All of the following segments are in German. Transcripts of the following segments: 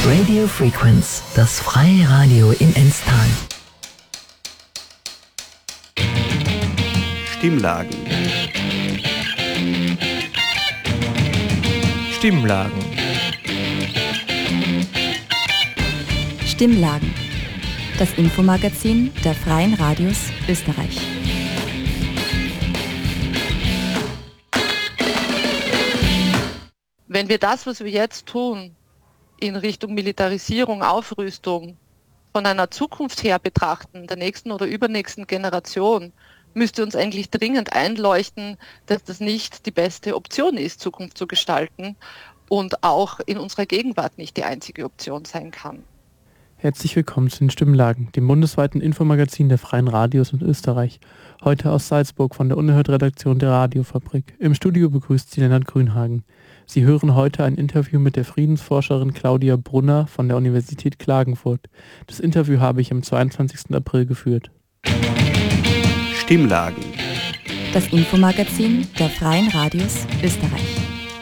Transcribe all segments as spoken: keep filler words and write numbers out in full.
Radio Frequenz, das freie Radio in Enstal. Stimmlagen. Stimmlagen. Stimmlagen. Das Infomagazin der Freien Radios Österreich. Wenn wir das, was wir jetzt tun, in Richtung Militarisierung, Aufrüstung, von einer Zukunft her betrachten, der nächsten oder übernächsten Generation, müsste uns eigentlich dringend einleuchten, dass das nicht die beste Option ist, Zukunft zu gestalten und auch in unserer Gegenwart nicht die einzige Option sein kann. Herzlich willkommen zu den Stimmlagen, dem bundesweiten Infomagazin der Freien Radios in Österreich. Heute aus Salzburg von der Unerhört-Redaktion der Radiofabrik. Im Studio begrüßt Sie Lennart Grünhagen. Sie hören heute ein Interview mit der Friedensforscherin Claudia Brunner von der Universität Klagenfurt. Das Interview habe ich am zweiundzwanzigsten April geführt. Stimmlagen. Das Infomagazin der Freien Radios Österreich.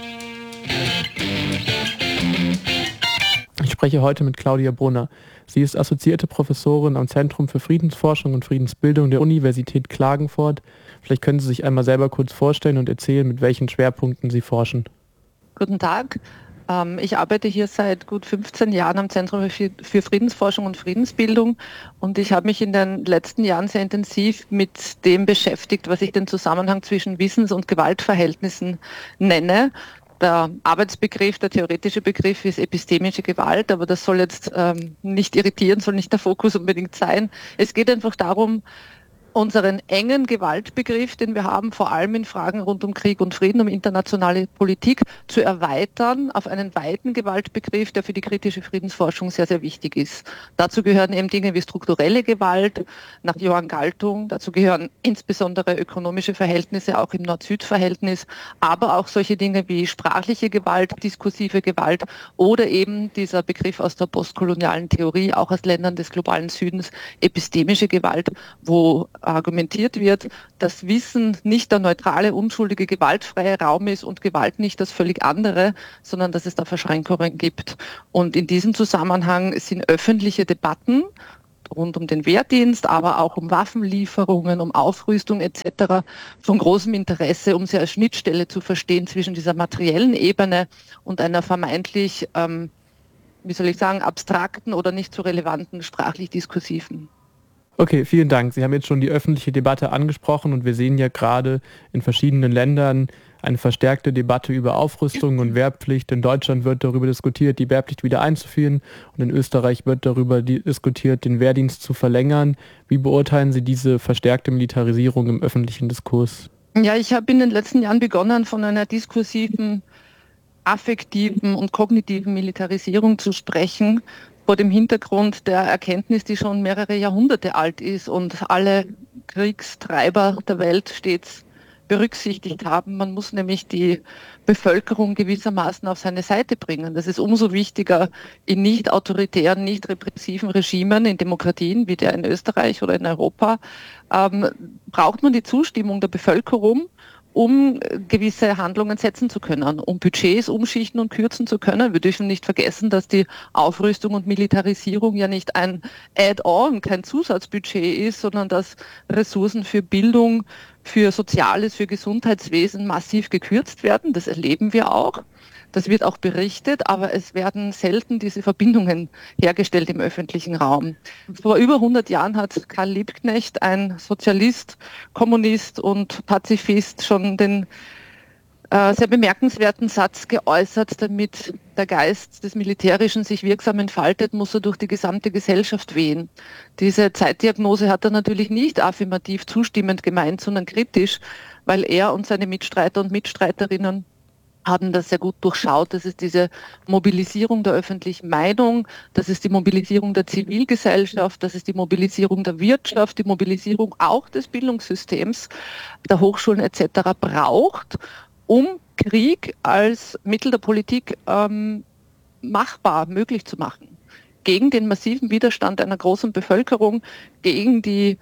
Ich spreche heute mit Claudia Brunner. Sie ist assoziierte Professorin am Zentrum für Friedensforschung und Friedensbildung der Universität Klagenfurt. Vielleicht können Sie sich einmal selber kurz vorstellen und erzählen, mit welchen Schwerpunkten Sie forschen. Guten Tag. Ich arbeite hier seit gut fünfzehn Jahren am Zentrum für Friedensforschung und Friedensbildung und ich habe mich in den letzten Jahren sehr intensiv mit dem beschäftigt, was ich den Zusammenhang zwischen Wissens- und Gewaltverhältnissen nenne. Der Arbeitsbegriff, der theoretische Begriff ist epistemische Gewalt, aber das soll jetzt ähm, nicht irritieren, soll nicht der Fokus unbedingt sein. Es geht einfach darum, unseren engen Gewaltbegriff, den wir haben, vor allem in Fragen rund um Krieg und Frieden, um internationale Politik, zu erweitern auf einen weiten Gewaltbegriff, der für die kritische Friedensforschung sehr, sehr wichtig ist. Dazu gehören eben Dinge wie strukturelle Gewalt nach Johann Galtung, dazu gehören insbesondere ökonomische Verhältnisse, auch im Nord-Süd-Verhältnis, aber auch solche Dinge wie sprachliche Gewalt, diskursive Gewalt oder eben dieser Begriff aus der postkolonialen Theorie, auch aus Ländern des globalen Südens, epistemische Gewalt, wo argumentiert wird, dass Wissen nicht der neutrale, unschuldige, gewaltfreie Raum ist und Gewalt nicht das völlig andere, sondern dass es da Verschränkungen gibt. Und in diesem Zusammenhang sind öffentliche Debatten rund um den Wehrdienst, aber auch um Waffenlieferungen, um Aufrüstung et cetera von großem Interesse, um sie als Schnittstelle zu verstehen zwischen dieser materiellen Ebene und einer vermeintlich, ähm, wie soll ich sagen, abstrakten oder nicht so relevanten sprachlich-diskursiven. Okay, vielen Dank. Sie haben jetzt schon die öffentliche Debatte angesprochen und wir sehen ja gerade in verschiedenen Ländern eine verstärkte Debatte über Aufrüstung und Wehrpflicht. In Deutschland wird darüber diskutiert, die Wehrpflicht wieder einzuführen und in Österreich wird darüber diskutiert, den Wehrdienst zu verlängern. Wie beurteilen Sie diese verstärkte Militarisierung im öffentlichen Diskurs? Ja, ich habe in den letzten Jahren begonnen, von einer diskursiven, affektiven und kognitiven Militarisierung zu sprechen, vor dem Hintergrund der Erkenntnis, die schon mehrere Jahrhunderte alt ist und alle Kriegstreiber der Welt stets berücksichtigt haben. Man muss nämlich die Bevölkerung gewissermaßen auf seine Seite bringen. Das ist umso wichtiger in nicht autoritären, nicht repressiven Regimen, in Demokratien wie der in Österreich oder in Europa, ähm, braucht man die Zustimmung der Bevölkerung, um gewisse Handlungen setzen zu können, um Budgets umschichten und kürzen zu können. Wir dürfen nicht vergessen, dass die Aufrüstung und Militarisierung ja nicht ein Add-on, kein Zusatzbudget ist, sondern dass Ressourcen für Bildung, für Soziales, für Gesundheitswesen massiv gekürzt werden. Das erleben wir auch. Das wird auch berichtet, aber es werden selten diese Verbindungen hergestellt im öffentlichen Raum. Vor über hundert Jahren hat Karl Liebknecht, ein Sozialist, Kommunist und Pazifist, schon den äh, sehr bemerkenswerten Satz geäußert, damit der Geist des Militärischen sich wirksam entfaltet, muss er durch die gesamte Gesellschaft wehen. Diese Zeitdiagnose hat er natürlich nicht affirmativ zustimmend gemeint, sondern kritisch, weil er und seine Mitstreiter und Mitstreiterinnen haben das sehr gut durchschaut. Das ist diese Mobilisierung der öffentlichen Meinung, das ist die Mobilisierung der Zivilgesellschaft, das ist die Mobilisierung der Wirtschaft, die Mobilisierung auch des Bildungssystems, der Hochschulen et cetera braucht, um Krieg als Mittel der Politik ähm, machbar, möglich zu machen. Gegen den massiven Widerstand einer großen Bevölkerung, gegen die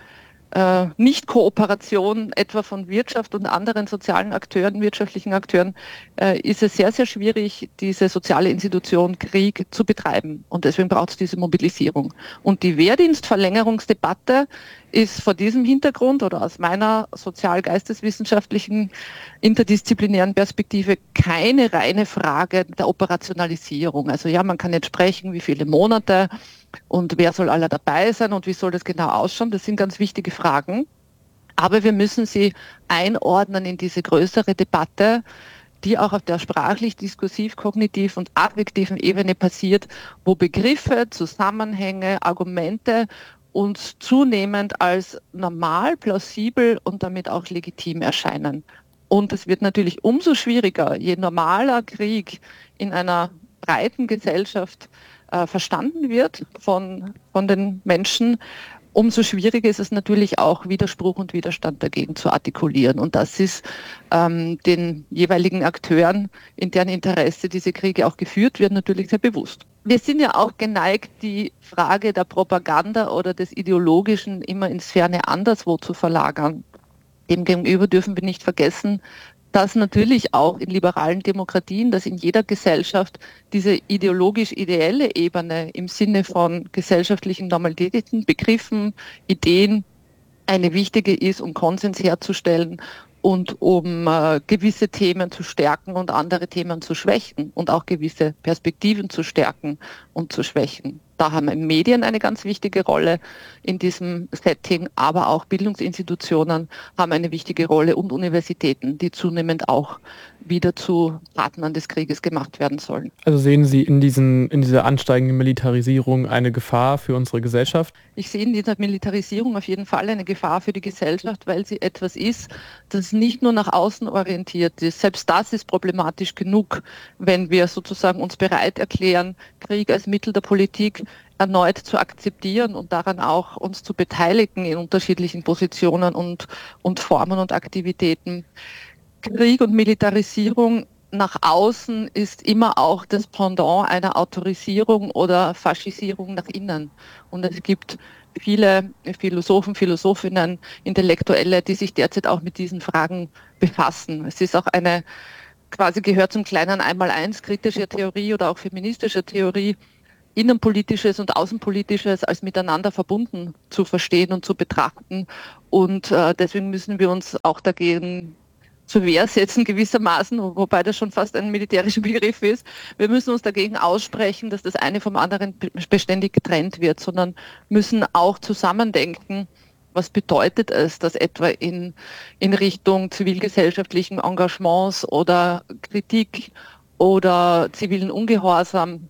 äh, Nicht-Kooperation etwa von Wirtschaft und anderen sozialen Akteuren, wirtschaftlichen Akteuren, äh, ist es sehr, sehr schwierig, diese soziale Institution Krieg zu betreiben. Und deswegen braucht es diese Mobilisierung. Und die Wehrdienstverlängerungsdebatte ist vor diesem Hintergrund oder aus meiner sozial-geisteswissenschaftlichen interdisziplinären Perspektive keine reine Frage der Operationalisierung. Also ja, man kann jetzt sprechen, wie viele Monate und wer soll alle dabei sein und wie soll das genau ausschauen. Das sind ganz wichtige Fragen. Aber wir müssen sie einordnen in diese größere Debatte, die auch auf der sprachlich, diskursiv, kognitiv und affektiven Ebene passiert, wo Begriffe, Zusammenhänge, Argumente uns zunehmend als normal, plausibel und damit auch legitim erscheinen. Und es wird natürlich umso schwieriger, je normaler Krieg in einer breiten Gesellschaft äh, verstanden wird von, von den Menschen, umso schwieriger ist es natürlich auch, Widerspruch und Widerstand dagegen zu artikulieren. Und das ist ähm, den jeweiligen Akteuren, in deren Interesse diese Kriege auch geführt werden, natürlich sehr bewusst. Wir sind ja auch geneigt, die Frage der Propaganda oder des Ideologischen immer ins Ferne anderswo zu verlagern. Demgegenüber dürfen wir nicht vergessen, dass natürlich auch in liberalen Demokratien, dass in jeder Gesellschaft diese ideologisch-ideelle Ebene im Sinne von gesellschaftlichen Normalitäten, Begriffen, Ideen eine wichtige ist, um Konsens herzustellen und um äh, gewisse Themen zu stärken und andere Themen zu schwächen und auch gewisse Perspektiven zu stärken und zu schwächen. Da haben Medien eine ganz wichtige Rolle in diesem Setting, aber auch Bildungsinstitutionen haben eine wichtige Rolle und Universitäten, die zunehmend auch wieder zu Partnern des Krieges gemacht werden sollen. Also sehen Sie in, diesen, in dieser ansteigenden Militarisierung eine Gefahr für unsere Gesellschaft? Ich sehe in dieser Militarisierung auf jeden Fall eine Gefahr für die Gesellschaft, weil sie etwas ist, das nicht nur nach außen orientiert ist. Selbst das ist problematisch genug, wenn wir sozusagen uns bereit erklären, Krieg als Mittel der Politik erneut zu akzeptieren und daran auch uns zu beteiligen in unterschiedlichen Positionen und, und Formen und Aktivitäten. Krieg und Militarisierung nach außen ist immer auch das Pendant einer Autorisierung oder Faschisierung nach innen. Und es gibt viele Philosophen, Philosophinnen, Intellektuelle, die sich derzeit auch mit diesen Fragen befassen. Es ist auch eine, quasi gehört zum kleinen Einmaleins kritischer Theorie oder auch feministischer Theorie, Innenpolitisches und Außenpolitisches als miteinander verbunden zu verstehen und zu betrachten. Und äh, deswegen müssen wir uns auch dagegen zur Wehr setzen gewissermaßen, wobei das schon fast ein militärischer Begriff ist. Wir müssen uns dagegen aussprechen, dass das eine vom anderen beständig getrennt wird, sondern müssen auch zusammendenken, was bedeutet es, dass etwa in, in Richtung zivilgesellschaftlichen Engagements oder Kritik oder zivilen Ungehorsam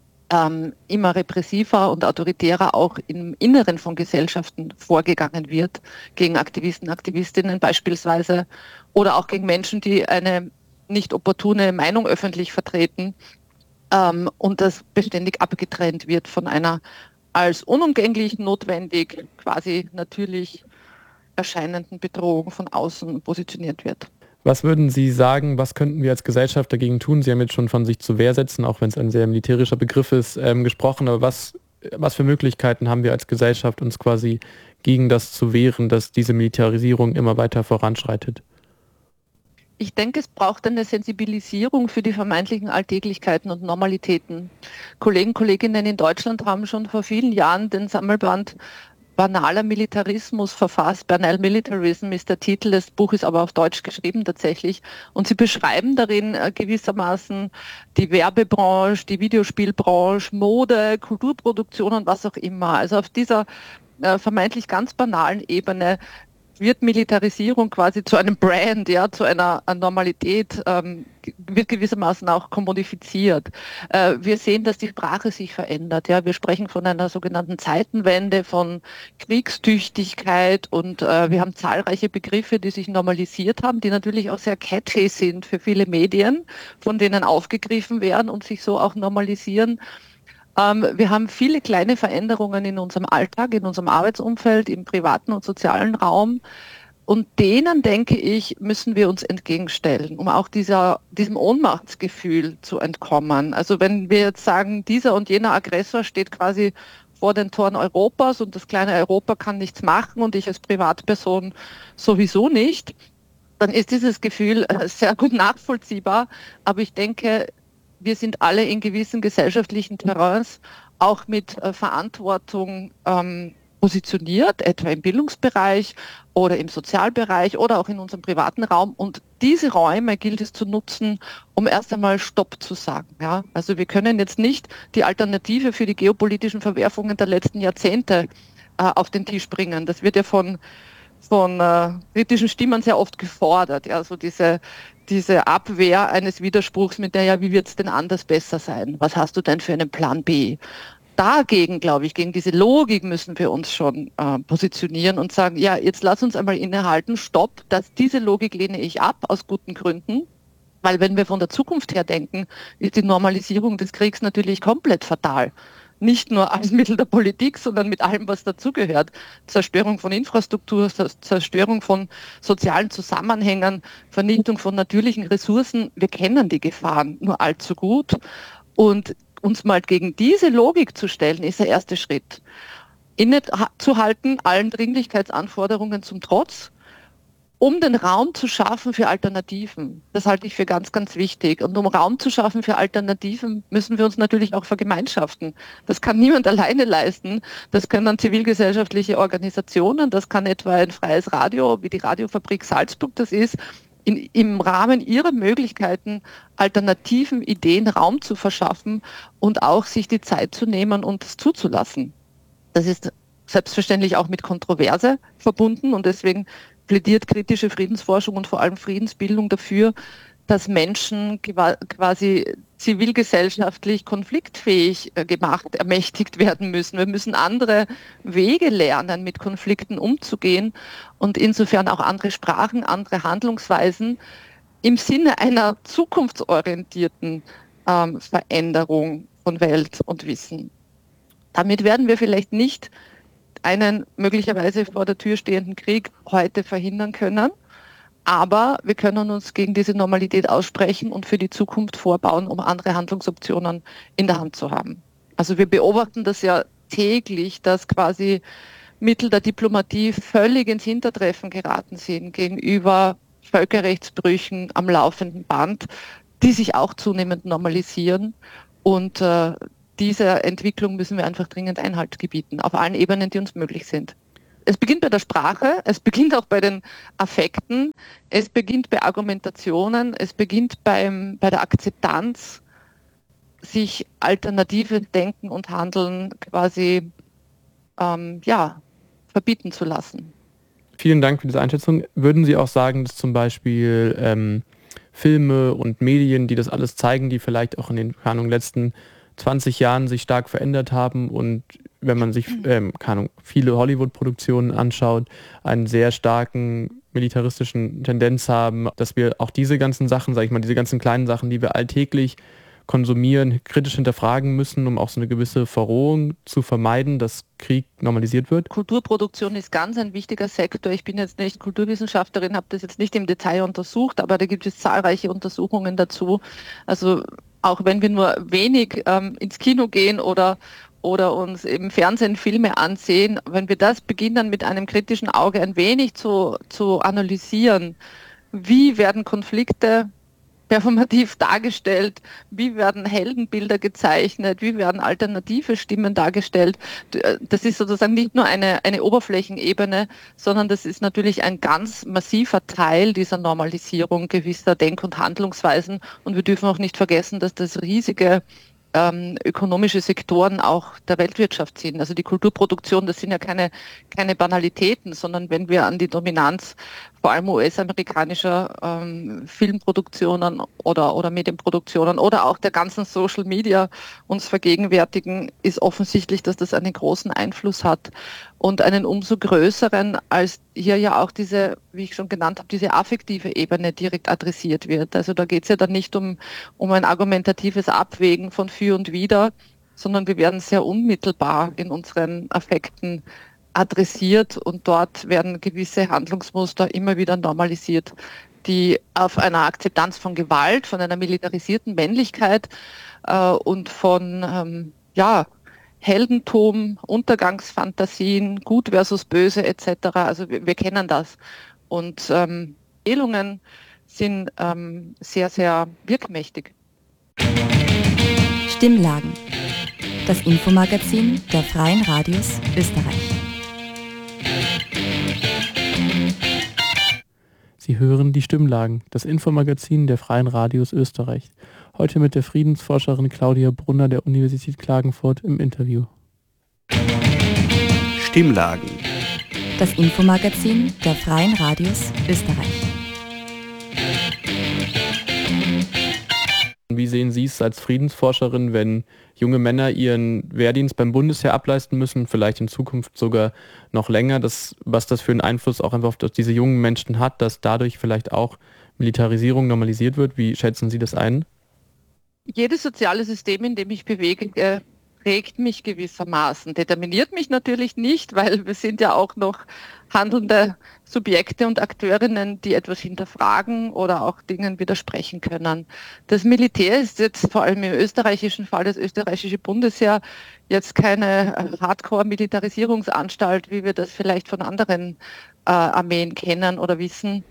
ähm, immer repressiver und autoritärer auch im Inneren von Gesellschaften vorgegangen wird, gegen Aktivisten, Aktivistinnen beispielsweise oder auch gegen Menschen, die eine nicht opportune Meinung öffentlich vertreten ähm, und das beständig abgetrennt wird von einer als unumgänglich, notwendig, quasi natürlich erscheinenden Bedrohung von außen positioniert wird. Was würden Sie sagen, was könnten wir als Gesellschaft dagegen tun? Sie haben jetzt schon von sich zur Wehr setzen, auch wenn es ein sehr militärischer Begriff ist, ähm, gesprochen, aber was, was für Möglichkeiten haben wir als Gesellschaft, uns quasi gegen das zu wehren, dass diese Militarisierung immer weiter voranschreitet? Ich denke, es braucht eine Sensibilisierung für die vermeintlichen Alltäglichkeiten und Normalitäten. Kollegen und Kolleginnen in Deutschland haben schon vor vielen Jahren den Sammelband Banaler Militarismus verfasst. Banal Militarism ist der Titel, das Buch ist aber auf Deutsch geschrieben tatsächlich. Und sie beschreiben darin äh, gewissermaßen die Werbebranche, die Videospielbranche, Mode, Kulturproduktion und was auch immer. Also auf dieser äh, vermeintlich ganz banalen Ebene wird Militarisierung quasi zu einem Brand, ja, zu einer Normalität, ähm, wird gewissermaßen auch kommodifiziert. Äh, wir sehen, dass die Sprache sich verändert. Ja, wir sprechen von einer sogenannten Zeitenwende, von Kriegstüchtigkeit und äh, wir haben zahlreiche Begriffe, die sich normalisiert haben, die natürlich auch sehr catchy sind für viele Medien, von denen aufgegriffen werden und sich so auch normalisieren. Ähm, wir haben viele kleine Veränderungen in unserem Alltag, in unserem Arbeitsumfeld, im privaten und sozialen Raum. Und denen, denke ich, müssen wir uns entgegenstellen, um auch dieser, diesem Ohnmachtsgefühl zu entkommen. Also wenn wir jetzt sagen, dieser und jener Aggressor steht quasi vor den Toren Europas und das kleine Europa kann nichts machen und ich als Privatperson sowieso nicht, dann ist dieses Gefühl sehr gut nachvollziehbar. Aber ich denke, wir sind alle in gewissen gesellschaftlichen Terrains auch mit äh, Verantwortung ähm, positioniert, etwa im Bildungsbereich oder im Sozialbereich oder auch in unserem privaten Raum. Und diese Räume gilt es zu nutzen, um erst einmal Stopp zu sagen. Ja? Also wir können jetzt nicht die Alternative für die geopolitischen Verwerfungen der letzten Jahrzehnte äh, auf den Tisch bringen. Das wird ja von, von äh, kritischen Stimmen sehr oft gefordert. Ja? Also diese, diese Abwehr eines Widerspruchs mit der, ja, wie wird es denn anders besser sein? Was hast du denn für einen Plan B? Dagegen, glaube ich, gegen diese Logik müssen wir uns schon äh, positionieren und sagen, ja, jetzt lass uns einmal innehalten, stopp, dass diese Logik lehne ich ab, aus guten Gründen, weil wenn wir von der Zukunft her denken, ist die Normalisierung des Kriegs natürlich komplett fatal. Nicht nur als Mittel der Politik, sondern mit allem, was dazugehört. Zerstörung von Infrastruktur, Zerstörung von sozialen Zusammenhängen, Vernichtung von natürlichen Ressourcen. Wir kennen die Gefahren nur allzu gut. Und uns mal gegen diese Logik zu stellen, ist der erste Schritt. Innezuhalten, allen Dringlichkeitsanforderungen zum Trotz, um den Raum zu schaffen für Alternativen. Das halte ich für ganz, ganz wichtig. Und um Raum zu schaffen für Alternativen, müssen wir uns natürlich auch vergemeinschaften. Das kann niemand alleine leisten. Das können dann zivilgesellschaftliche Organisationen, das kann etwa ein freies Radio, wie die Radiofabrik Salzburg das ist, In, im Rahmen ihrer Möglichkeiten alternativen Ideen Raum zu verschaffen und auch sich die Zeit zu nehmen und es zuzulassen. Das ist selbstverständlich auch mit Kontroverse verbunden und deswegen plädiert kritische Friedensforschung und vor allem Friedensbildung dafür, dass Menschen quasi zivilgesellschaftlich konfliktfähig gemacht, ermächtigt werden müssen. Wir müssen andere Wege lernen, mit Konflikten umzugehen und insofern auch andere Sprachen, andere Handlungsweisen im Sinne einer zukunftsorientierten ähm, Veränderung von Welt und Wissen. Damit werden wir vielleicht nicht einen möglicherweise vor der Tür stehenden Krieg heute verhindern können, aber wir können uns gegen diese Normalität aussprechen und für die Zukunft vorbauen, um andere Handlungsoptionen in der Hand zu haben. Also wir beobachten das ja täglich, dass quasi Mittel der Diplomatie völlig ins Hintertreffen geraten sind gegenüber Völkerrechtsbrüchen am laufenden Band, die sich auch zunehmend normalisieren. Und äh, dieser Entwicklung müssen wir einfach dringend Einhalt gebieten, auf allen Ebenen, die uns möglich sind. Es beginnt bei der Sprache, es beginnt auch bei den Affekten, es beginnt bei Argumentationen, es beginnt beim, bei der Akzeptanz, sich alternative Denken und Handeln quasi ähm, ja, verbieten zu lassen. Vielen Dank für diese Einschätzung. Würden Sie auch sagen, dass zum Beispiel ähm, Filme und Medien, die das alles zeigen, die vielleicht auch in den keine Ahnung, letzten zwanzig Jahren sich stark verändert haben und wenn man sich ähm, keine Ahnung, viele Hollywood-Produktionen anschaut, einen sehr starken militaristischen Tendenz haben, dass wir auch diese ganzen Sachen, sage ich mal, diese ganzen kleinen Sachen, die wir alltäglich konsumieren, kritisch hinterfragen müssen, um auch so eine gewisse Verrohung zu vermeiden, dass Krieg normalisiert wird? Kulturproduktion ist ganz ein wichtiger Sektor. Ich bin jetzt nicht Kulturwissenschaftlerin, habe das jetzt nicht im Detail untersucht, aber da gibt es zahlreiche Untersuchungen dazu. Also auch wenn wir nur wenig ähm, ins Kino gehen oder oder uns im Fernsehen Filme ansehen, wenn wir das beginnen mit einem kritischen Auge ein wenig zu, zu analysieren, wie werden Konflikte performativ dargestellt, wie werden Heldenbilder gezeichnet, wie werden alternative Stimmen dargestellt. Das ist sozusagen nicht nur eine, eine Oberflächenebene, sondern das ist natürlich ein ganz massiver Teil dieser Normalisierung gewisser Denk- und Handlungsweisen. Und wir dürfen auch nicht vergessen, dass das riesige Ähm, ökonomische Sektoren auch der Weltwirtschaft sind. Also die Kulturproduktion, das sind ja keine, keine Banalitäten, sondern wenn wir an die Dominanz vor allem U S-amerikanischer ähm, Filmproduktionen oder, oder Medienproduktionen oder auch der ganzen Social Media uns vergegenwärtigen, ist offensichtlich, dass das einen großen Einfluss hat und einen umso größeren, als hier ja auch diese, wie ich schon genannt habe, diese affektive Ebene direkt adressiert wird. Also da geht es ja dann nicht um, um ein argumentatives Abwägen von für und wider, sondern wir werden sehr unmittelbar in unseren Affekten adressiert und dort werden gewisse Handlungsmuster immer wieder normalisiert, die auf einer Akzeptanz von Gewalt, von einer militarisierten Männlichkeit äh, und von ähm, ja, Heldentum, Untergangsfantasien, Gut versus Böse et cetera. Also wir, wir kennen das. Und ähm, Erzählungen sind ähm, sehr, sehr wirkmächtig. Stimmlagen. Das Infomagazin der Freien Radios Österreich. Sie hören die Stimmlagen, das Infomagazin der Freien Radios Österreich. Heute mit der Friedensforscherin Claudia Brunner der Universität Klagenfurt im Interview. Stimmlagen. Das Infomagazin der Freien Radios Österreich. Wie sehen Sie es als Friedensforscherin, wenn junge Männer ihren Wehrdienst beim Bundesheer ableisten müssen, vielleicht in Zukunft sogar noch länger, das, was das für einen Einfluss auch einfach auf diese jungen Menschen hat, dass dadurch vielleicht auch Militarisierung normalisiert wird? Wie schätzen Sie das ein? Jedes soziale System, in dem ich bewege, äh, prägt mich gewissermaßen, determiniert mich natürlich nicht, weil wir sind ja auch noch handelnde Subjekte und Akteurinnen, die etwas hinterfragen oder auch Dingen widersprechen können. Das Militär ist jetzt vor allem im österreichischen Fall, das österreichische Bundesheer, jetzt keine Hardcore-Militarisierungsanstalt, wie wir das vielleicht von anderen äh, Armeen kennen oder wissen.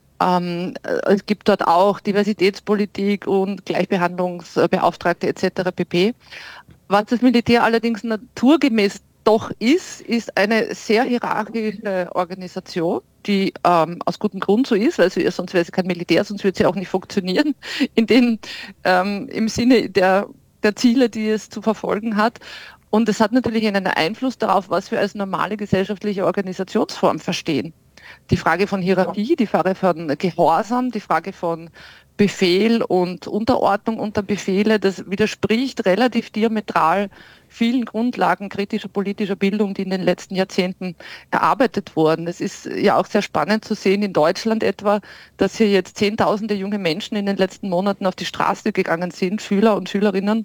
Ähm, es gibt dort auch Diversitätspolitik und Gleichbehandlungsbeauftragte et cetera pp. Was das Militär allerdings naturgemäß doch ist, ist eine sehr hierarchische Organisation, die ähm, aus gutem Grund so ist, weil sie, sonst wäre sie kein Militär, sonst würde sie auch nicht funktionieren, in den, ähm, im Sinne der, der Ziele, die es zu verfolgen hat. Und es hat natürlich einen Einfluss darauf, was wir als normale gesellschaftliche Organisationsform verstehen. Die Frage von Hierarchie, die Frage von Gehorsam, die Frage von Befehl und Unterordnung unter Befehle, das widerspricht relativ diametral vielen Grundlagen kritischer politischer Bildung, die in den letzten Jahrzehnten erarbeitet wurden. Es ist ja auch sehr spannend zu sehen in Deutschland etwa, dass hier jetzt Zehntausende junge Menschen in den letzten Monaten auf die Straße gegangen sind, Schüler und Schülerinnen,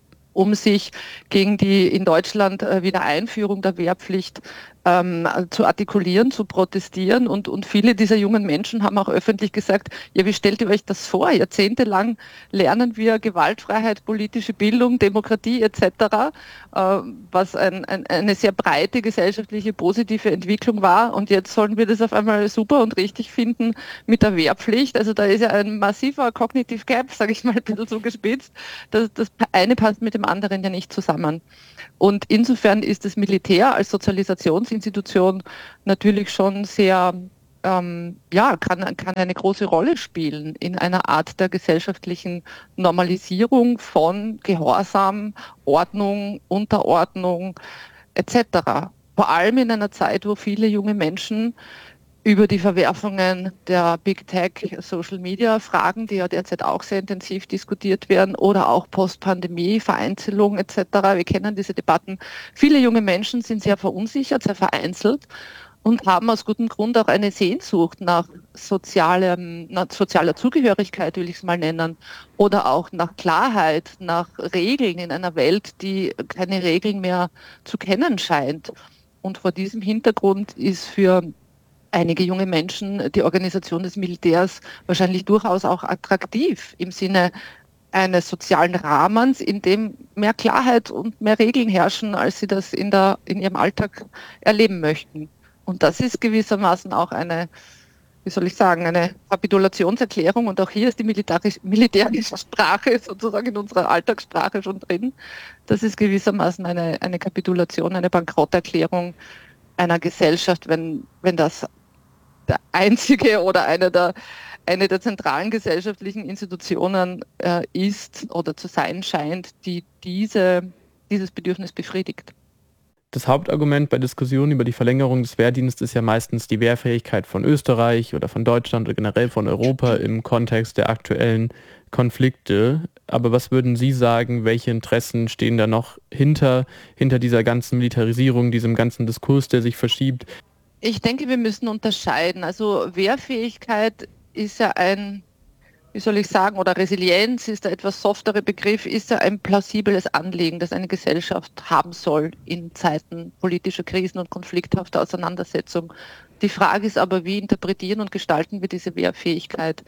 um sich gegen die in Deutschland äh, Wiedereinführung der Wehrpflicht ähm, zu artikulieren, zu protestieren. Und, und viele dieser jungen Menschen haben auch öffentlich gesagt, ja, wie stellt ihr euch das vor? Jahrzehntelang lernen wir Gewaltfreiheit, politische Bildung, Demokratie et cetera, äh, was ein, ein, eine sehr breite gesellschaftliche positive Entwicklung war. Und jetzt sollen wir das auf einmal super und richtig finden mit der Wehrpflicht. Also da ist ja ein massiver Cognitive Gap, sage ich mal ein bisschen so gespitzt. Das, das eine passt mit dem anderen ja nicht zusammen. Und insofern ist das Militär als Sozialisationsinstitution natürlich schon sehr, ähm, ja, kann, kann eine große Rolle spielen in einer Art der gesellschaftlichen Normalisierung von Gehorsam, Ordnung, Unterordnung et cetera. Vor allem in einer Zeit, wo viele junge Menschen über die Verwerfungen der Big Tech, Social Media Fragen, die ja derzeit auch sehr intensiv diskutiert werden, oder auch Postpandemie, Vereinzelung et cetera. Wir kennen diese Debatten. Viele junge Menschen sind sehr verunsichert, sehr vereinzelt und haben aus gutem Grund auch eine Sehnsucht nach sozialem, nach sozialer Zugehörigkeit, will ich es mal nennen, oder auch nach Klarheit, nach Regeln in einer Welt, die keine Regeln mehr zu kennen scheint. Und vor diesem Hintergrund ist für einige junge Menschen die Organisation des Militärs wahrscheinlich durchaus auch attraktiv im Sinne eines sozialen Rahmens, in dem mehr Klarheit und mehr Regeln herrschen, als sie das in, der, in ihrem Alltag erleben möchten. Und das ist gewissermaßen auch eine, wie soll ich sagen, eine Kapitulationserklärung. Und auch hier ist die militärisch, militärische Sprache sozusagen in unserer Alltagssprache schon drin. Das ist gewissermaßen eine, eine Kapitulation, eine Bankrotterklärung einer Gesellschaft, wenn, wenn das der einzige oder eine der, eine der zentralen gesellschaftlichen Institutionen äh, ist oder zu sein scheint, die diese, dieses Bedürfnis befriedigt. Das Hauptargument bei Diskussionen über die Verlängerung des Wehrdienstes ist ja meistens die Wehrfähigkeit von Österreich oder von Deutschland oder generell von Europa im Kontext der aktuellen Konflikte. Aber was würden Sie sagen, welche Interessen stehen da noch hinter, hinter dieser ganzen Militarisierung, diesem ganzen Diskurs, der sich verschiebt? Ich denke, wir müssen unterscheiden. Also Wehrfähigkeit ist ja ein, wie soll ich sagen, oder Resilienz ist der etwas softere Begriff, ist ja ein plausibles Anliegen, das eine Gesellschaft haben soll in Zeiten politischer Krisen und konflikthafter Auseinandersetzung. Die Frage ist aber, wie interpretieren und gestalten wir diese Wehrfähigkeit?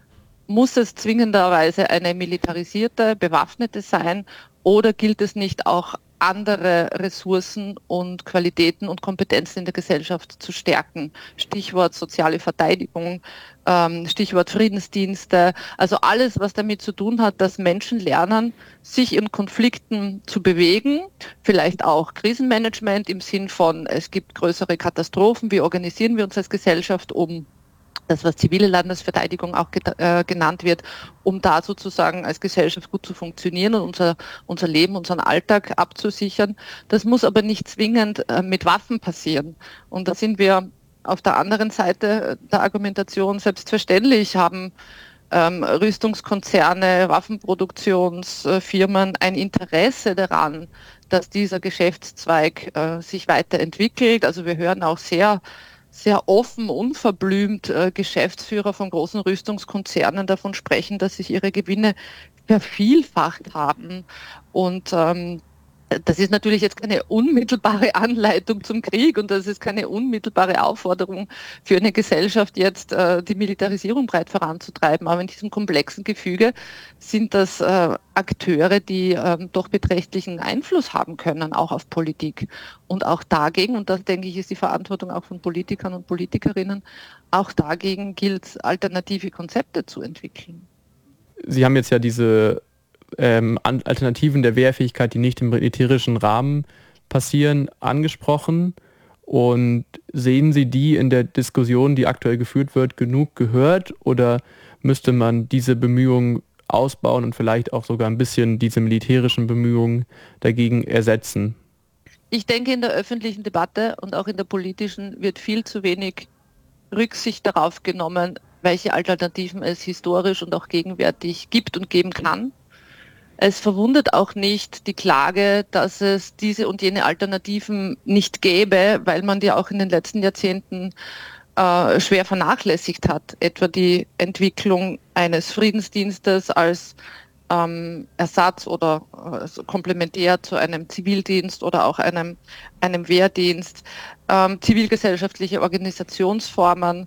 Muss es zwingenderweise eine militarisierte, bewaffnete sein oder gilt es nicht auch andere Ressourcen und Qualitäten und Kompetenzen in der Gesellschaft zu stärken. Stichwort soziale Verteidigung, ähm, Stichwort Friedensdienste, also alles, was damit zu tun hat, dass Menschen lernen, sich in Konflikten zu bewegen, vielleicht auch Krisenmanagement im Sinn von, es gibt größere Katastrophen, wie organisieren wir uns als Gesellschaft, um das, was zivile Landesverteidigung auch äh, genannt wird, um da sozusagen als Gesellschaft gut zu funktionieren und unser, unser Leben, unseren Alltag abzusichern. Das muss aber nicht zwingend äh, mit Waffen passieren. Und da sind wir auf der anderen Seite der Argumentation. Selbstverständlich haben ähm, Rüstungskonzerne, Waffenproduktionsfirmen ein Interesse daran, dass dieser Geschäftszweig äh, sich weiterentwickelt. Also wir hören auch sehr sehr offen, unverblümt äh, Geschäftsführer von großen Rüstungskonzernen davon sprechen, dass sich ihre Gewinne vervielfacht haben. Und ähm, das ist natürlich jetzt keine unmittelbare Anleitung zum Krieg und das ist keine unmittelbare Aufforderung für eine Gesellschaft, jetzt äh, die Militarisierung breit voranzutreiben. Aber in diesem komplexen Gefüge sind das äh, Akteure, die äh, doch beträchtlichen Einfluss haben können, auch auf Politik. Und auch dagegen, und das denke ich, ist die Verantwortung auch von Politikern und Politikerinnen, auch dagegen gilt es, alternative Konzepte zu entwickeln. Sie haben jetzt ja diese Ähm, Alternativen der Wehrfähigkeit, die nicht im militärischen Rahmen passieren, angesprochen. Und sehen Sie die in der Diskussion, die aktuell geführt wird, genug gehört? Oder müsste man diese Bemühungen ausbauen und vielleicht auch sogar ein bisschen diese militärischen Bemühungen dagegen ersetzen? Ich denke, in der öffentlichen Debatte und auch in der politischen wird viel zu wenig Rücksicht darauf genommen, welche Alternativen es historisch und auch gegenwärtig gibt und geben kann. Es verwundert auch nicht die Klage, dass es diese und jene Alternativen nicht gäbe, weil man die auch in den letzten Jahrzehnten äh, schwer vernachlässigt hat. Etwa die Entwicklung eines Friedensdienstes als ähm, Ersatz oder äh, komplementär zu einem Zivildienst oder auch einem, einem Wehrdienst. Ähm, zivilgesellschaftliche Organisationsformen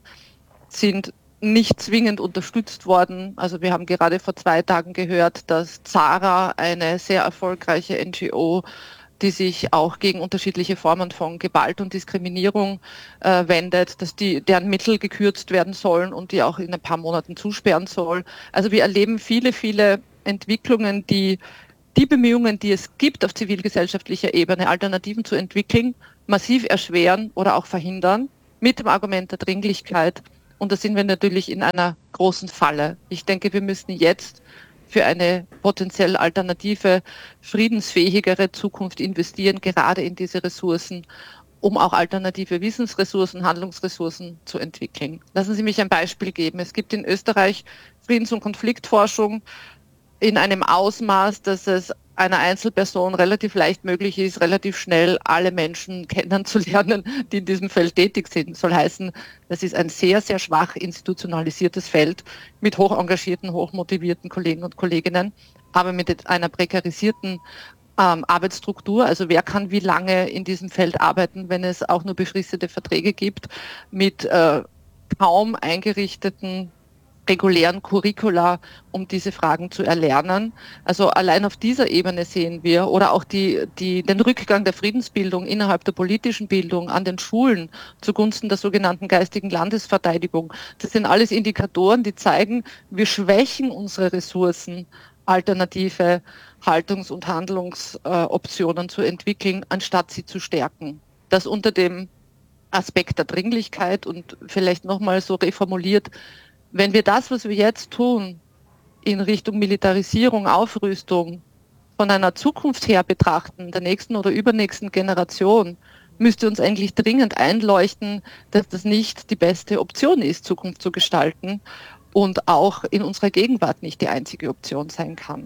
sind nicht zwingend unterstützt worden. Also wir haben gerade vor zwei Tagen gehört, dass Zara, eine sehr erfolgreiche N G O, die sich auch gegen unterschiedliche Formen von Gewalt und Diskriminierung äh, wendet, dass die, deren Mittel gekürzt werden sollen und die auch in ein paar Monaten zusperren soll. Also wir erleben viele, viele Entwicklungen, die die Bemühungen, die es gibt auf zivilgesellschaftlicher Ebene, Alternativen zu entwickeln, massiv erschweren oder auch verhindern, mit dem Argument der Dringlichkeit. Und da sind wir natürlich in einer großen Falle. Ich denke, wir müssen jetzt für eine potenziell alternative, friedensfähigere Zukunft investieren, gerade in diese Ressourcen, um auch alternative Wissensressourcen, Handlungsressourcen zu entwickeln. Lassen Sie mich ein Beispiel geben. Es gibt in Österreich Friedens- und Konfliktforschung in einem Ausmaß, dass es einer Einzelperson relativ leicht möglich ist, relativ schnell alle Menschen kennenzulernen, die in diesem Feld tätig sind. Soll heißen, das ist ein sehr, sehr schwach institutionalisiertes Feld mit hoch engagierten, hoch motivierten Kollegen und Kolleginnen, aber mit einer prekarisierten ähm, Arbeitsstruktur. Also wer kann wie lange in diesem Feld arbeiten, wenn es auch nur befristete Verträge gibt, mit äh, kaum eingerichteten regulären Curricula, um diese Fragen zu erlernen. Also allein auf dieser Ebene sehen wir, oder auch die, die, den Rückgang der Friedensbildung innerhalb der politischen Bildung an den Schulen zugunsten der sogenannten geistigen Landesverteidigung. Das sind alles Indikatoren, die zeigen, wir schwächen unsere Ressourcen, alternative Haltungs- und Handlungsoptionen äh, zu entwickeln, anstatt sie zu stärken. Das unter dem Aspekt der Dringlichkeit und vielleicht nochmal so reformuliert, wenn wir das, was wir jetzt tun, in Richtung Militarisierung, Aufrüstung, von einer Zukunft her betrachten, der nächsten oder übernächsten Generation, müsste uns eigentlich dringend einleuchten, dass das nicht die beste Option ist, Zukunft zu gestalten und auch in unserer Gegenwart nicht die einzige Option sein kann.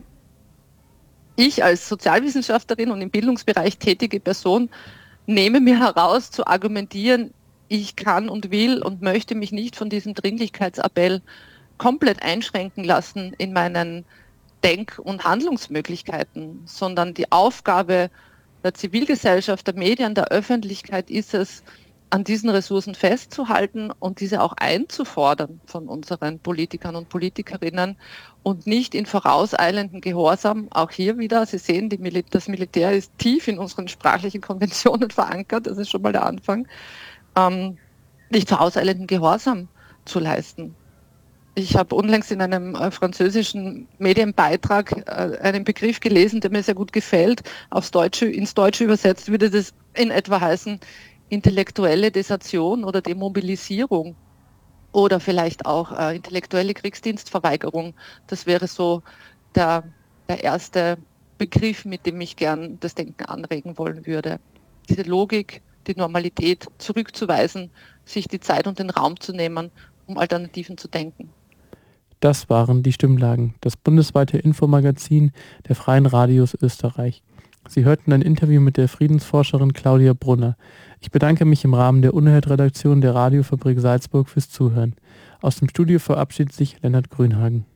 Ich als Sozialwissenschaftlerin und im Bildungsbereich tätige Person nehme mir heraus, zu argumentieren, ich kann und will und möchte mich nicht von diesem Dringlichkeitsappell komplett einschränken lassen in meinen Denk- und Handlungsmöglichkeiten, sondern die Aufgabe der Zivilgesellschaft, der Medien, der Öffentlichkeit ist es, an diesen Ressourcen festzuhalten und diese auch einzufordern von unseren Politikern und Politikerinnen und nicht in vorauseilenden Gehorsam. Auch hier wieder, Sie sehen, die Mil- das Militär ist tief in unseren sprachlichen Konventionen verankert, das ist schon mal der Anfang, ähm, nicht vorauseilenden Gehorsam zu leisten. Ich habe unlängst in einem äh, französischen Medienbeitrag äh, einen Begriff gelesen, der mir sehr gut gefällt. Aufs Deutsche, ins Deutsche übersetzt würde das in etwa heißen, intellektuelle Desertion oder Demobilisierung oder vielleicht auch äh, intellektuelle Kriegsdienstverweigerung. Das wäre so der, der erste Begriff, mit dem ich gern das Denken anregen wollen würde. Diese Logik, die Normalität zurückzuweisen, sich die Zeit und den Raum zu nehmen, um Alternativen zu denken. Das waren die Stimmlagen, das bundesweite Infomagazin der Freien Radios Österreich. Sie hörten ein Interview mit der Friedensforscherin Claudia Brunner. Ich bedanke mich im Rahmen der Unerhört-Redaktion der Radiofabrik Salzburg fürs Zuhören. Aus dem Studio verabschiedet sich Lennart Grünhagen.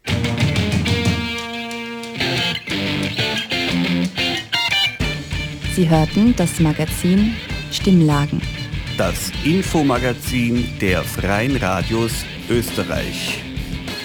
Sie hörten das Magazin Stimmlagen. Das Infomagazin der Freien Radios Österreich.